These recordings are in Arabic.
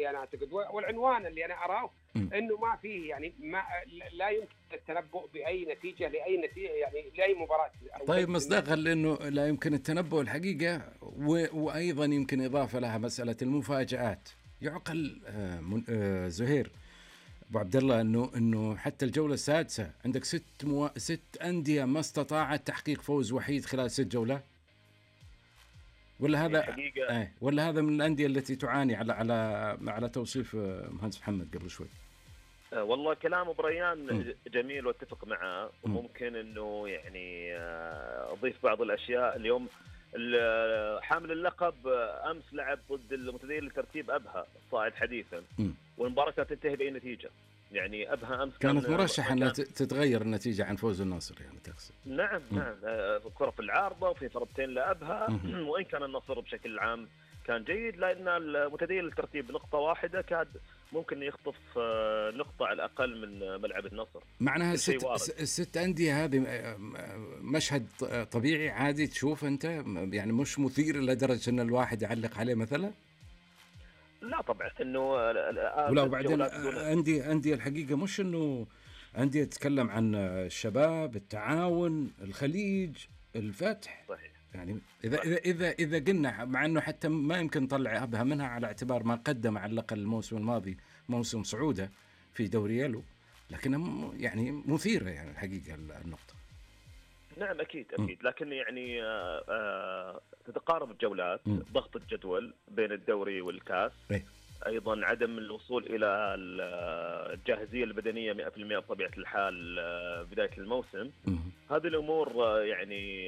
اللي انا اعتقد، والعنوان اللي انا اراه انه ما فيه يعني ما لا يمكن التنبؤ باي نتيجه لاي نتيجه يعني لاي مباراه. طيب مصداقا لانه لا يمكن التنبؤ الحقيقه، وايضا يمكن اضافه لها مساله المفاجات. يعقل زهير ابو عبد الله انه حتى الجوله السادسه عندك ست انديه ما استطاعت تحقيق فوز وحيد خلال 6 جولات، ولا هذا ولا هذا من الانديه التي تعاني على توصيف مهندس محمد قبل شوي؟ والله كلام بريان جميل واتفق معه، وممكن انه يعني اضيف بعض الاشياء. اليوم حامل اللقب امس لعب ضد المتدين لترتيب ابها الصاعد حديثا، والمباراه كانت تنتهي باي نتيجه. يعني ابها امس كانت مرشحه انها تتغير النتيجه عن فوز النصر، يعني تقصد؟ نعم نعم، الكره في العارضه وفي ضربتين لابها. وان كان النصر بشكل عام كان جيد، لان المتدين للترتيب نقطه واحده كاد ممكن يخطف نقطه على الاقل من ملعب النصر. معناها الست انديه هذه مشهد طبيعي عادي تشوف انت، يعني مش مثير لدرجه ان الواحد يعلق عليه مثلا؟ لا طبعا انه ولا بعدين أندية الحقيقة مش انه أندية تتكلم عن الشباب، التعاون، الخليج، الفتح. صحيح. يعني إذا قلنا، مع انه حتى ما يمكن نطلع أبها منها على اعتبار ما قدم على الأقل الموسم الماضي موسم صعودة في دوري يلو، لكنها يعني مثيرة يعني الحقيقة النقطة. نعم أكيد لكن يعني تتقارب الجولات، ضغط الجدول بين الدوري والكاس، أيضا عدم الوصول إلى الجاهزية البدنية 100% بطبيعة الحال بداية الموسم. هذه الأمور يعني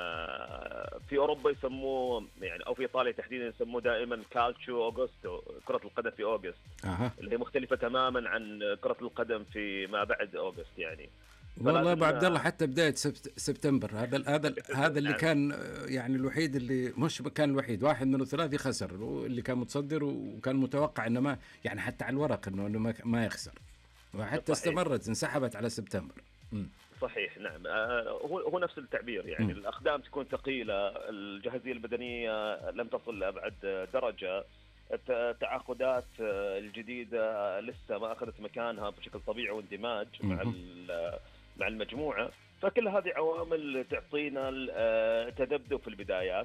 في أوروبا يسموه يعني، أو في إيطاليا تحديدا يسموه دائما كالتشو أوغوستو، كرة القدم في أوغست، اللي هي مختلفة تماما عن كرة القدم في ما بعد أوغست يعني. والله ابو عبد الله حتى بدايه سبتمبر هذا اللي كان يعني الوحيد اللي مش كان الوحيد، واحد من الثلاثه خسر، اللي كان متصدر وكان متوقع انه ما يعني حتى على الورق انه ما يخسر، وحتى استمرت انسحبت على سبتمبر. صحيح نعم، هو نفس التعبير يعني. الاقدام تكون ثقيله، الجاهزيه البدنيه لم تصل لابعد درجه، التعاقدات الجديده لسه ما اخذت مكانها بشكل طبيعي واندماج مع المجموعة. فكل هذه عوامل تعطينا تذبذب في البدايات.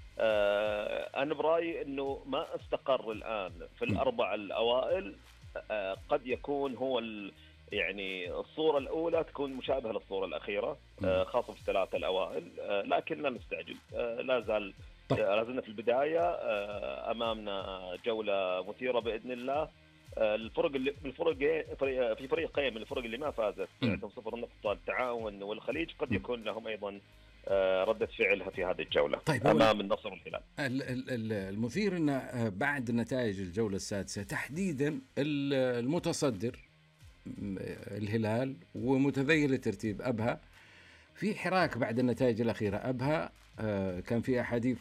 أنا برأيي أنه ما استقر الآن في الأربع الأوائل قد يكون هو يعني الصورة الأولى تكون مشابهة للصورة الأخيرة، خاصة في الثلاثة الأوائل، لكن لا نستعجل. لا زلنا في البداية، أمامنا جولة مثيرة بإذن الله. الفرق في فريقين من الفرق اللي ما فازت عندهم 0 نقطة، التعاون والخليج، قد يكون لهم أيضا ردة فعلها في هذه الجولة أمام النصر والهلال. المثير أن بعد نتائج الجولة السادسة تحديدا المتصدر الهلال ومتذيل ترتيب أبها في حراك بعد النتائج الأخيرة. أبها كان في أحاديث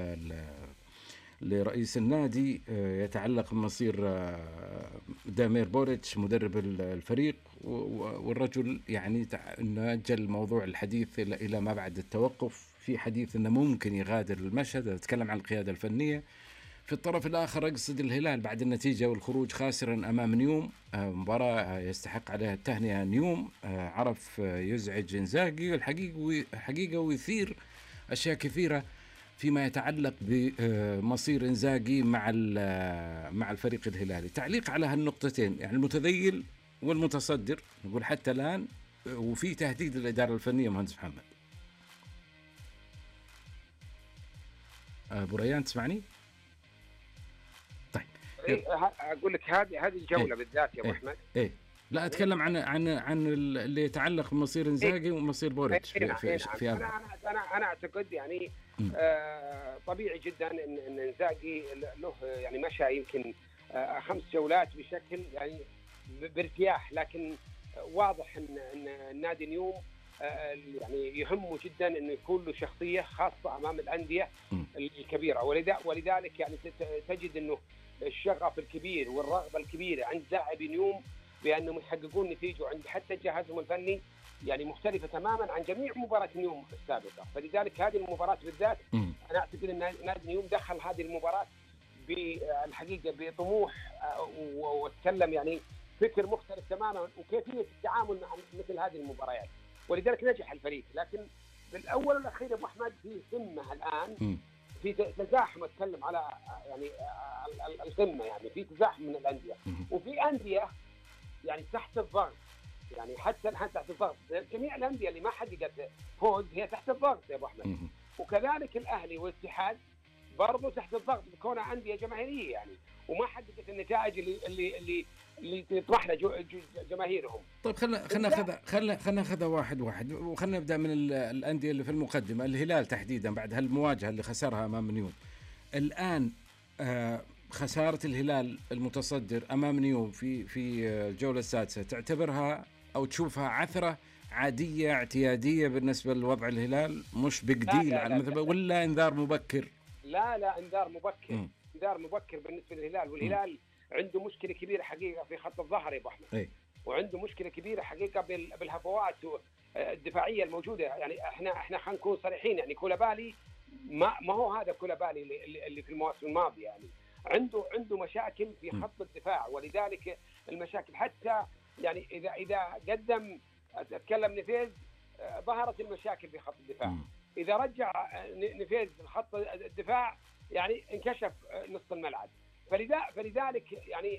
لرئيس النادي يتعلق بمصير دامير بوريتش مدرب الفريق، والرجل يعني انه اجل موضوع الحديث الى ما بعد التوقف. في حديث انه ممكن يغادر المشهد، اتكلم عن القياده الفنيه. في الطرف الاخر اقصد الهلال بعد النتيجه والخروج خاسرا امام نيوم، مباراه يستحق عليها التهنئه. نيوم عرف يزعج إنزاغي الحقيقه ويثير اشياء كثيره فيما يتعلق بمصير إنزاغي مع الفريق الهلالي. تعليق على هالنقطتين، يعني المتذيل والمتصدر، نقول حتى الآن وفي تهديد للإدارة الفنية. مهندس محمد أبو ريان تسمعني؟ طيب أقول لك هذه الجولة بالذات يا أبو أحمد. لا أتكلم عن اللي يتعلق بمصير إنزاغي ومصير بوريتش في أنا أعتقد يعني طبيعي جدا إن إنزاغي له يعني مشى يمكن 5 جولات بشكل يعني بارتياح، لكن واضح إن النادي نيوم يعني يهمه جدا إنه يكون له شخصية خاصة أمام الأندية الكبيرة، ولذلك يعني تجد إنه الشغف الكبير والرغبة الكبيرة عند لاعبي نيوم بأنهم يحققون نتيجة، وعند حتى جهازهم الفني يعني مختلفة تماما عن جميع مباراة نيوم السابقة. فلذلك هذه المباراة بالذات أنا أعتقد أن نادي نيوم دخل هذه المباراة بالحقيقة بطموح وتكلم يعني فكر مختلف تماما وكيفيه التعامل مع مثل هذه المباريات، ولذلك نجح الفريق. لكن بالاول والاخير يا ابو احمد في قمه الان، في تزاحم، اتكلم على يعني القمه، يعني في تزاحم من الانديه، وفي انديه يعني تحت الضغط، يعني حتى الان تحت الضغط. جميع الانديه اللي ما حققت فوز هي تحت الضغط يا ابو احمد، وكذلك الاهلي والاتحاد برضه تحت الضغط بكونها انديه جماهيريه يعني، وما حققت النتائج اللي تطرح لها جماهيرهم. طيب خلينا ناخذها واحد وخلينا نبدا من الانديه اللي في المقدمه. الهلال تحديدا بعد هالمواجهه اللي خسرها امام نيوم الان، خساره الهلال المتصدر امام نيوم في الجوله السادسه، تعتبرها او تشوفها عثره عاديه اعتياديه بالنسبه لوضع الهلال، مش بقديل على مثل، ولا انذار مبكر؟ لا انذار مبكر. انذار مبكر بالنسبه للهلال، والهلال عنده مشكله كبيره حقيقه في خط الظهر يا ابو احمد، وعنده مشكله كبيره حقيقه بالهفوات الدفاعيه الموجوده. يعني احنا خلينا نكون صريحين، يعني كولابالي ما هو هذا كولابالي اللي في المواسم الماضيه، يعني عنده مشاكل في خط الدفاع، ولذلك المشاكل حتى يعني اذا قدم اتكلم نفيذ ظهرت المشاكل في خط الدفاع. اذا رجع نفيذ خط الدفاع يعني انكشف نص الملعب. فلذلك يعني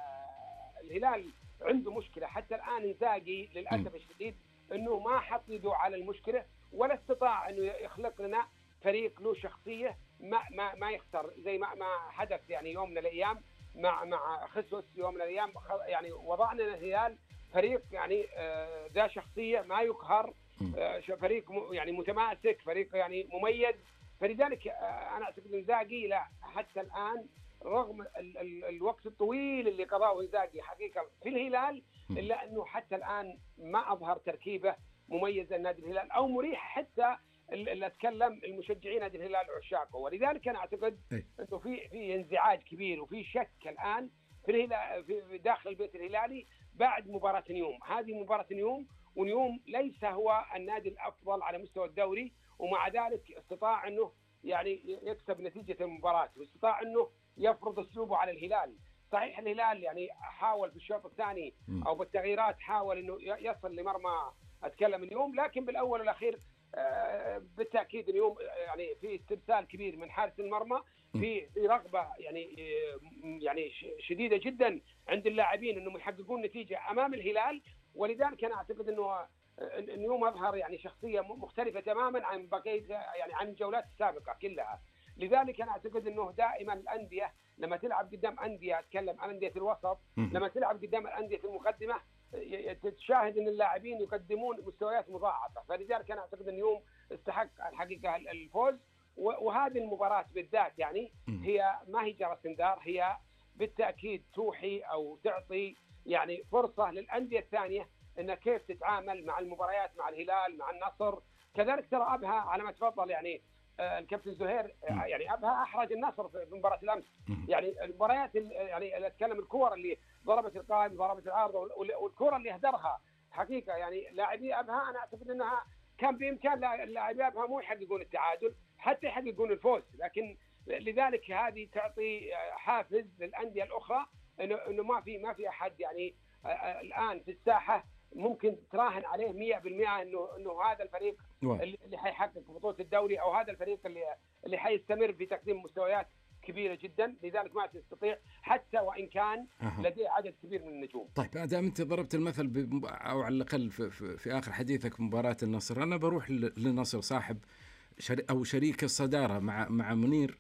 الهلال عنده مشكله حتى الان. انزاغي للاسف الشديد انه ما حط يده على المشكله، ولا استطاع انه يخلق لنا فريق له شخصيه ما يخسر، زي ما حدث يعني يوم من الايام مع خسوس يوم من الايام. يعني وضعنا الهلال فريق يعني ذا شخصيه ما يقهر، فريق يعني متماسك، فريق يعني مميز. فلذلك انا اعتقد انزاغي لا حتى الان رغم الوقت الطويل اللي قضاه انزاغي حقيقه في الهلال، الا انه حتى الان ما اظهر تركيبه مميزه لنادي الهلال او مريح حتى اللي اتكلم المشجعين نادي الهلال وعشاقه. ولذلك انا اعتقد انه في انزعاج كبير وفي شك الان في الهلال في داخل البيت الهلالي بعد مباراه نيوم. هذه مباراه نيوم، ونيوم ليس هو النادي الافضل على مستوى الدوري، ومع ذلك استطاع انه يعني يكسب نتيجه المباراه، واستطاع انه يفرض اسلوبه على الهلال. صحيح الهلال يعني حاول في الشوط الثاني او بالتغييرات حاول انه يصل لمرمى اتكلم اليوم، لكن بالاول والاخير بالتاكيد اليوم يعني في استرسال كبير من حارس المرمى، في رغبه يعني شديده جدا عند اللاعبين انهم يحققون نتيجه امام الهلال. ولذلك انا اعتقد انه اليوم اظهر يعني شخصيه مختلفه تماما عن بقيه يعني عن الجولات السابقه كلها. لذلك انا اعتقد انه دائما الانديه لما تلعب قدام انديه، اتكلم عن انديه الوسط، لما تلعب قدام الانديه المقدمه تشاهد ان اللاعبين يقدمون مستويات مضاعفه. فلذلك انا اعتقد ان اليوم استحق الحقيقه الفوز. وهذه المباراه بالذات يعني هي ما هي جرس انذار، هي بالتاكيد توحي او تعطي يعني فرصه للانديه الثانيه انها كيف تتعامل مع المباريات مع الهلال مع النصر. كذلك ترى ابها على ما تفضل يعني الكابتن زهير، يعني ابها احرج النصر في مباراه الامس. يعني المباريات يعني اتكلم الكور اللي ضربت القائم ضربت العارضه والكره اللي هدرها حقيقه يعني لاعبي ابها، انا اعتقد انها كان بامكان لاعبي ابها مو يحققون التعادل حتى يحققون الفوز، لكن لذلك هذه تعطي حافز للانديه الاخرى انه ما في احد يعني الان في الساحه ممكن تراهن عليه 100% انه هذا الفريق اللي حيحقق بطولة الدوري او هذا الفريق اللي حيستمر في تقديم مستويات كبيرة جدا. لذلك ما تستطيع حتى وان كان لديه عدد كبير من النجوم. طيب دام انت ضربت المثل او على الاقل في اخر حديثك مباراة النصر، انا بروح للنصر صاحب او شريك الصدارة مع منير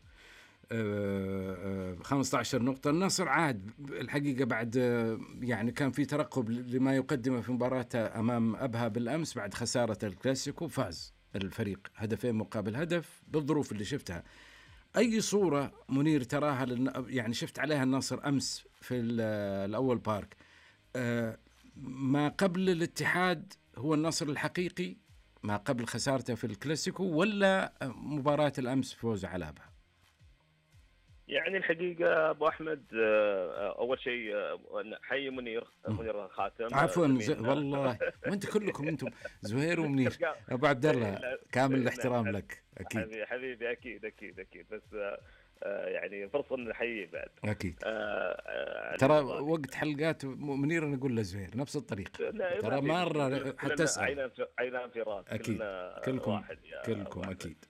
15 نقطة. النصر عاد الحقيقة بعد يعني كان في ترقب لما يقدمه في مباراته أمام أبها بالأمس بعد خسارة الكلاسيكو، فاز الفريق 2 مقابل هدف بالظروف اللي شفتها. أي صورة منير تراها يعني شفت عليها النصر أمس في الأول بارك؟ ما قبل الاتحاد هو النصر الحقيقي ما قبل خسارته في الكلاسيكو، ولا مباراة الأمس فوز على أبها؟ يعني الحقيقة أبو أحمد أول شيء حي منير خاتم. عفوا والله وأنت كلكم أنتم زهير ومنير. أبو عبد الله كامل الاحترام لك أكيد حبيبي أكيد بس يعني فرصة نحييه بعد. أكيد. ترى وقت حلقات منير نقول لزهير نفس الطريقة، ترى مرة حتى أسأل. عينان في راس أكيد. كلكم واحد كلكم أكيد.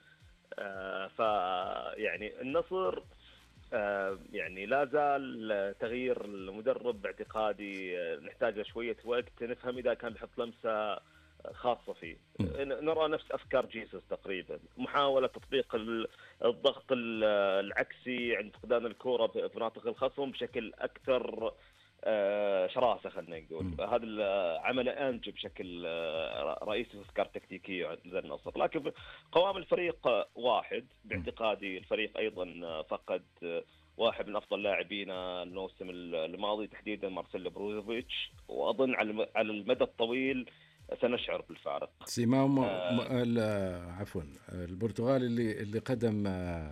يعني النصر يعني لا زال تغيير المدرب باعتقادي نحتاج شوية وقت نفهم إذا كان بيحط لمسة خاصة فيه. نرى نفس أفكار جيسوس تقريبا، محاولة تطبيق الضغط العكسي عند فقدان الكرة في مناطق الخصم بشكل أكثر شراسة، خلينا نقول. هذا العمل أنجب بشكل رئيسي في أفكار تكتيكية عند النصر، لكن قوام الفريق واحد باعتقادي. الفريق أيضا فقد واحد من أفضل لاعبين الموسم الماضي تحديدا مارسيلو بروزوفيتش، وأظن على المدى الطويل سنشعر بالفارق. سيماو عفوا البرتغالي اللي قدم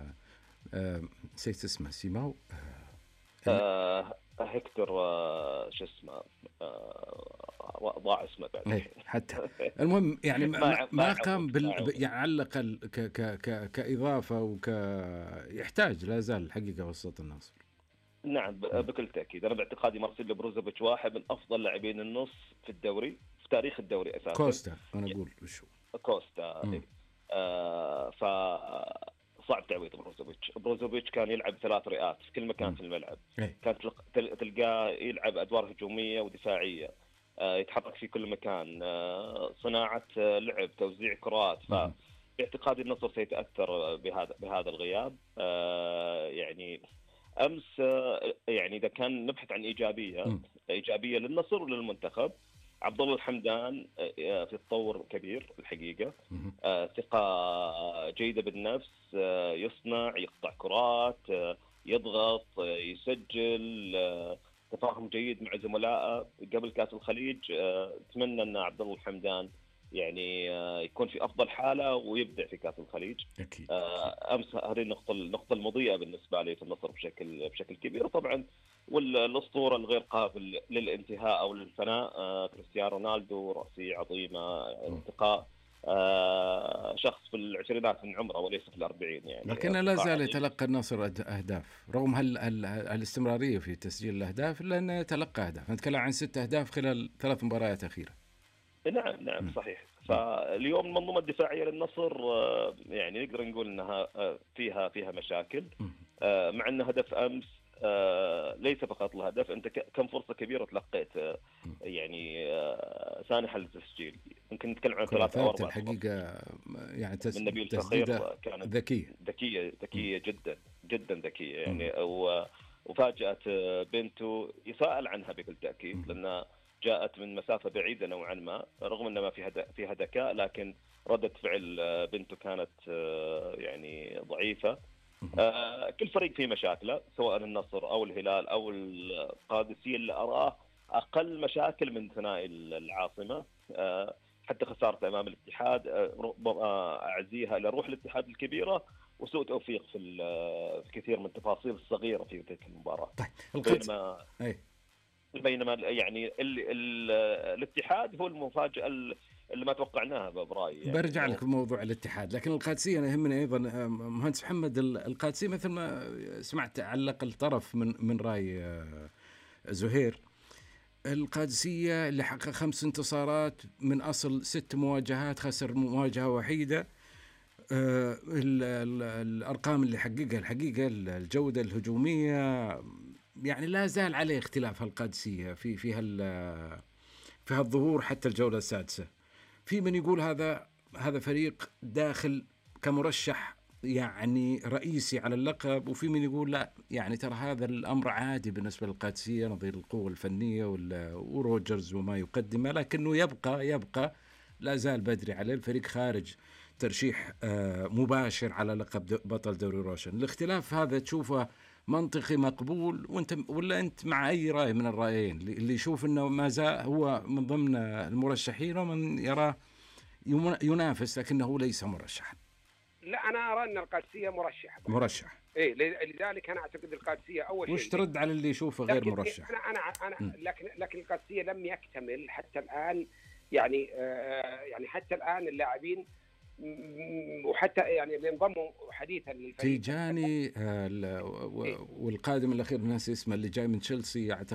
نسيت اسمه، سيماو هيكتور شو اسمه ضاع اسمه بعد حتى المهم يعني ما قام يعني على الأقل كإضافة يحتاج لا زال الحقيقة وسط النصر. نعم بكل تأكيد. أنا باعتقادي مارسيلو بروزوفيتش واحد من أفضل لاعبين النص في الدوري، في تاريخ الدوري أساسا. كوستا أنا أقول وشو كوستا صعب تعويض بروزوفيتش كان يلعب 3 رئات في كل مكان في الملعب. كانت تلقاه يلعب أدوار هجومية ودفاعية، يتحرك في كل مكان، صناعة لعب، توزيع كرات. فاعتقادي النصر سيتأثر بهذا الغياب. يعني أمس يعني إذا كان نبحث عن إيجابية للنصر وللمنتخب، عبد الله الحمدان في تطور كبير الحقيقة، ثقة جيدة بالنفس، يصنع، يقطع كرات، يضغط، يسجل، تفاهم جيد مع زملائه. قبل كأس الخليج أتمنى أن عبد الله الحمدان يعني يكون في أفضل حالة ويبدع في كأس الخليج. أكيد. أمس هذه النقطة المضيئة بالنسبة لي في النصر بشكل كبير. طبعا والأسطورة الغير قابل للانتهاء أو للفناء كريستيانو رونالدو، رأسية عظيمة، انتقاء شخص في العشرينات من عمره وليس في 40 يعني. لكن لا زال يتلقى النصر أهداف رغم الاستمرارية في تسجيل الأهداف، إلا أنه يتلقى أهداف. نتكلم عن 6 أهداف خلال 3 مباريات أخيرة. نعم صحيح. فاليوم المنظومة الدفاعية للنصر يعني نقدر نقول أنها فيها مشاكل، مع أن هدف أمس ليس فقط الهدف، أنت كم فرصة كبيرة تلقيت يعني سانحة للتسجيل. ممكن نتكلم عن 3 أو 4 الحقيقة يعني النبي الفخير كانت ذكية جدا ذكية يعني. وفاجأت بنته يسأل عنها بكل تأكيد، لأن جاءت من مسافة بعيدة نوعا ما، رغم أن ما فيها ذكاء، لكن ردة فعل بنته كانت يعني ضعيفة. كل فريق فيه مشاكله، سواء النصر أو الهلال أو القادسية، اللي أراه أقل مشاكل من ثنائي العاصمة. حتى خسارة أمام الاتحاد أعزيها إلى روح الاتحاد الكبيرة وسوء توفيق في كثير من التفاصيل الصغيرة في تلك المباراة. بينما يعني الاتحاد هو المفاجأة اللي ما توقعناها برأيي يعني. برجع لك بموضوع الاتحاد، لكن القادسية أنا يهمني أيضا مهندس محمد. القادسية مثل ما سمعت علق الطرف من رأي زهير، القادسية اللي حقق 5 انتصارات من أصل 6 مواجهات، خسر مواجهة وحيدة. الأرقام اللي حققها الحقيقة، الجودة الهجومية يعني لا زال عليه اختلاف. القادسية في هالظهور حتى الجولة السادسة. في من يقول هذا فريق داخل كمرشح يعني رئيسي على اللقب، وفي من يقول لا، يعني ترى هذا الأمر عادي بالنسبة للقادسية نظير القوة الفنية وروجرز وما يقدمه، لكنه يبقى لا زال بدري عليه. الفريق خارج ترشيح مباشر على لقب بطل دوري روشن. الاختلاف هذا تشوفه منطقي مقبول ولا أنت مع أي رأي من الرأيين؟ اللي يشوف أنه ما زال هو من ضمن المرشحين ومن يراه ينافس لكنه ليس مرشحا. لا، أنا أرى أن القادسية مرشح. إيه، لذلك أنا أعتقد القادسية أول شيء. وش ترد على اللي يشوفه غير مرشح؟ أنا لكن القادسية لم يكتمل حتى الآن يعني حتى الآن اللاعبين وحتى يعني اللي انضموا حديثا للفريق تيجاني والقادم الاخير ناس اسمه اللي جاي من تشيلسي اعتقد